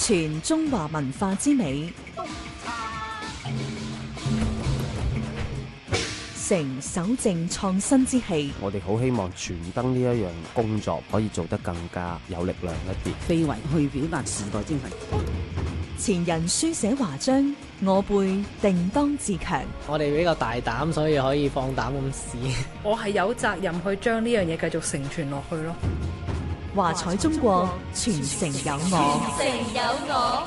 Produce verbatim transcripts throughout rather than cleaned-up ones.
傳中華文化之美，成守正創新之氣。 我哋好希望傳燈呢一樣工作可以做得更加有力量一啲， 非遺去表達時代精神。 前人書寫華章，我輩定當自強。 我哋比較大膽，所以可以放膽咁試。 我係有責任去將呢樣嘢繼續承傳落去咯。 華彩中國，傳承有我。 傳承有我。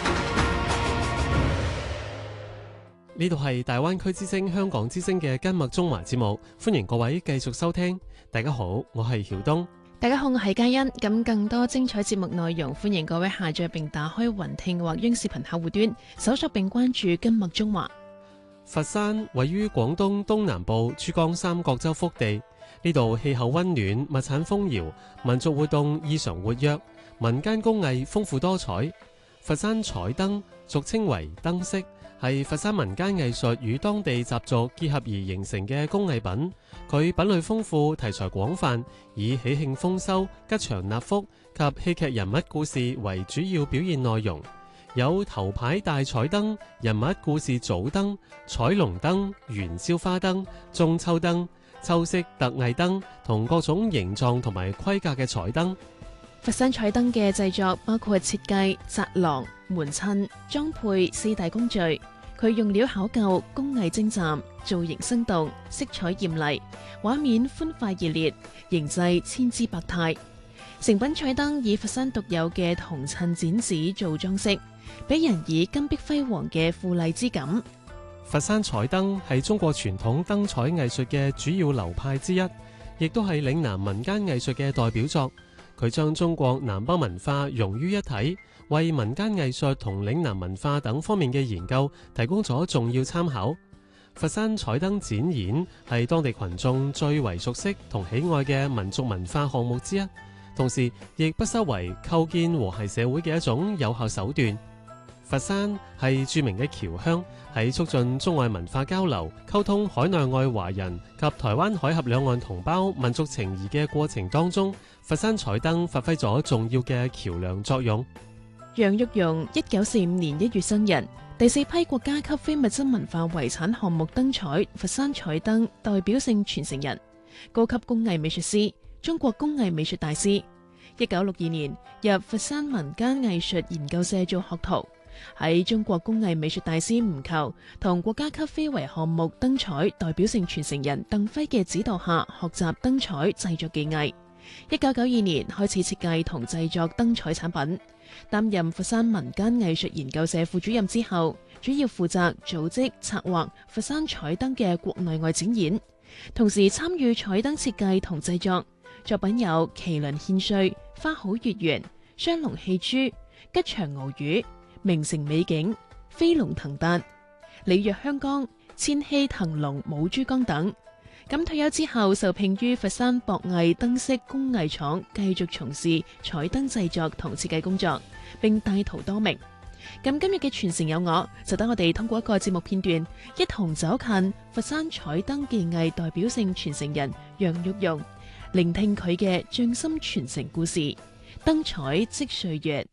呢度係大灣區之聲、香港之聲嘅根脈中華節目，歡迎各位繼續收聽。大家好，我係曉東。 大家好，我係嘉欣。咁更多精彩節目內容，歡迎各位下載並打開雲聽或央視頻客戶端，搜索並關注根脈中華。 佛山位於廣東東南部珠江三角洲腹地，呢度氣候溫暖，物產豐饒，民族活動異常活躍，民間工藝豐富多彩。佛山彩燈俗稱為燈飾，係佛山民間藝術與當地習俗結合而形成嘅工藝品。佢品類豐富，題材廣泛，以喜慶豐收、吉祥納福及戲劇人物故事為主要表現內容，有頭牌大彩燈、人物故事組燈、彩龍燈、元宵花燈、中秋燈、秋色特藝燈同各種形狀同埋規格嘅彩燈。 佛山彩燈嘅製作包括設計、紮廊、門襯、裝配四大工序。佢用料考究，工藝精湛，造型生動，色彩豔麗，畫面歡快熱烈，形製千姿百態。成品彩燈以佛山獨有嘅銅襯剪紙做裝飾，俾人以金碧輝煌嘅富麗之感。 佛山彩燈係中國傳統燈彩藝術嘅主要流派之一，亦都係嶺南民間藝術嘅代表作。佢將中國南北文化融於一體，為民間藝術同嶺南文化等方面嘅研究提供咗重要參考。佛山彩燈展演係當地群眾最為熟悉同喜愛嘅民族文化項目之一，同時亦不失為構建和諧社會嘅一種有效手段。佛山係著名嘅僑鄉，喺促進中外文化交流、溝通海內外華人及台灣海峽兩岸同胞民族情誼嘅過程當中，佛山彩燈發揮咗重要嘅橋樑作用。 楊玉容一九四五年一月生人，第四批國家級非物質文化遺產項目燈彩佛山彩燈代表性傳承人，高級工藝美術師，中國工藝美術大師。一九六二年入佛山民間藝術研究社做學徒，喺中國工藝美術大師吳球同國家級非遺項目燈彩代表性傳承人鄧輝嘅指導下學習燈彩製作技藝。一九九二年開始設計同製作燈彩產品，擔任佛山民間藝術研究社副主任之後，主要負責組織策劃佛山彩燈嘅國內外展演，同時參與彩燈設計同製作。作品有麒麟獻瑞、花好月圓、雙龍戲珠、吉祥鰲魚、名城美景、飛龍騰達、里約香江、千禧騰龍舞珠江等。咁退休之後，受聘於佛山博藝燈飾工藝廠，繼續從事彩燈製作同設計工作，並大圖多名。咁今日嘅傳承有我，就等我哋通過一個節目片段，一同走近佛山彩燈技藝代表性傳承人楊玉容，聆聽佢嘅匠心傳承故事。燈彩積歲月。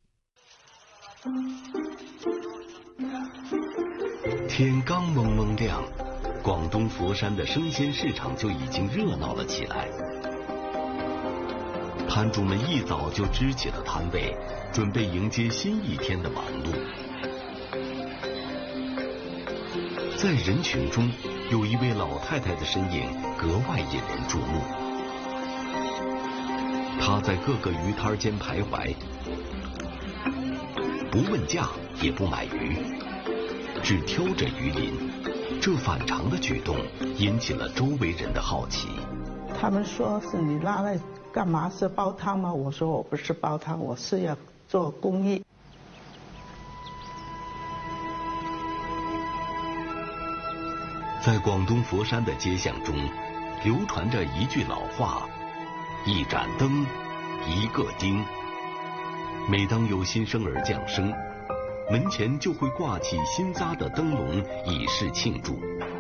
天剛蒙蒙亮，廣東佛山的生鮮市場就已經熱鬧了起來。攤主們一早就支起了攤位，準備迎接新一天的忙碌。在人群中，有一位老太太的身影格外引人注目。她在各個魚攤間徘徊，不問價也不買魚，只挑着魚鱗。這反常的舉動引起了周圍人的好奇。 他們說是你拉來幹嘛？是煲湯嗎？我說我不是煲湯，我是要做公益。 在廣東佛山的街巷中，流傳着一句老話：一盞燈，一個丁。每當有新生兒降生，門前就會掛起新紮的燈籠，以示慶祝。